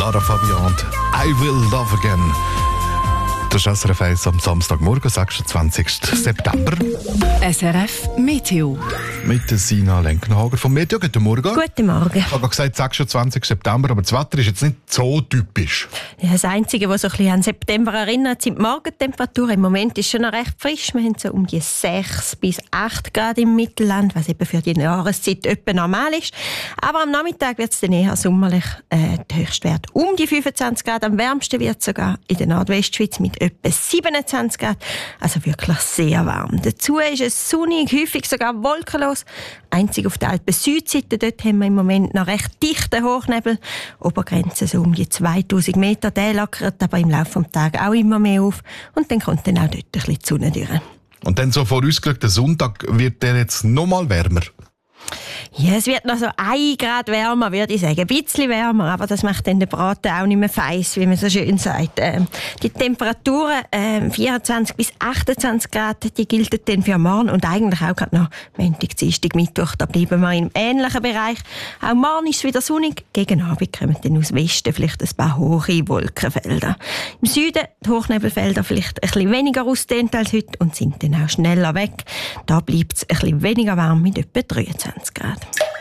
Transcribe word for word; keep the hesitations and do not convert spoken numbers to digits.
Lara Fabian, I Will Love Again. Das ist S R F eins am Samstagmorgen, sechsundzwanzigsten September. S R F Meteo. Mit der Sina Lenkenhager vom Meteo. Guten Morgen. Guten Morgen. Ich habe gesagt sechsundzwanzigsten September, aber das Wetter ist jetzt nicht so typisch. Ja, das Einzige, was so ein bisschen an September erinnert, sind die Morgentemperaturen. Im Moment ist es schon noch recht frisch. Wir haben so um die sechs bis acht Grad im Mittelland, was eben für die Jahreszeit etwa normal ist. Aber am Nachmittag wird es dann eher sommerlich. Äh, der Höchstwert um die fünfundzwanzig Grad. Am wärmsten wird es sogar in der Nordwestschweiz mit etwa siebenundzwanzig Grad. Also wirklich sehr warm. Dazu ist es sonnig, häufig sogar wolkenlos. Einzig auf der Alpen Südseite, dort haben wir im Moment noch recht dichten Hochnebel. Obergrenze so um die zweitausend Meter. Der lockert aber im Laufe des Tages auch immer mehr auf. Und dann kommt dann auch dort ein bisschen die Sonne durch. Und dann so vorausgesagt, der Sonntag wird der jetzt noch mal wärmer. Ja, es wird noch so ein Grad wärmer, würde ich sagen. Ein bisschen wärmer, aber das macht dann den Braten auch nicht mehr feiss, wie man so schön sagt. Ähm, die Temperaturen, ähm, vierundzwanzig bis achtundzwanzig Grad, die gelten dann für morgen und eigentlich auch gerade noch Montag, Dienstag, Mittwoch. Da bleiben wir im ähnlichen Bereich. Auch morgen ist es wieder sonnig. Gegen Abend kommen dann aus Westen vielleicht ein paar hohe Wolkenfelder. Im Süden die Hochnebelfelder vielleicht ein bisschen weniger ausdehnt als heute und sind dann auch schneller weg. Da bleibt es ein bisschen weniger warm mit etwa dreiundzwanzig Grad.